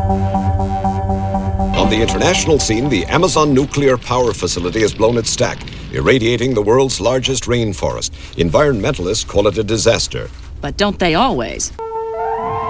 On the international scene, the Amazon nuclear power facility has blown its stack, irradiating the world's largest rainforest. Environmentalists call it a disaster. But don't they always?